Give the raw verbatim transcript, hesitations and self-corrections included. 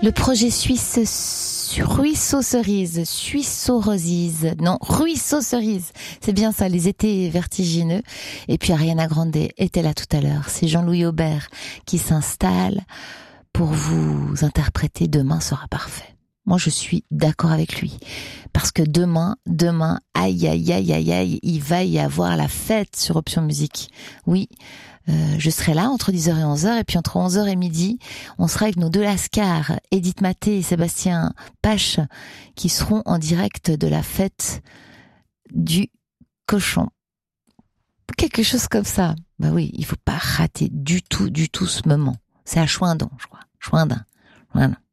Le projet suisse Ruisseau Cerise, Suisseau Roses, non, Ruisseau Cerise, c'est bien ça, les étés vertigineux. Et puis Ariana Grande était là tout à l'heure, c'est Jean-Louis Aubert qui s'installe pour vous interpréter Demain sera parfait. Moi, je suis d'accord avec lui. Parce que demain, demain, aïe, aïe, aïe, aïe, aïe, il va y avoir la fête sur Option Musique. Oui, euh, je serai là entre dix heures et onze heures, et puis entre onze heures et midi, on sera avec nos deux lascars, Edith Maté et Sébastien Pache, qui seront en direct de la fête du cochon. Quelque chose comme ça. Bah oui, il faut pas rater du tout, du tout ce moment. C'est à Chouindon, je crois. Chouindin. Voilà.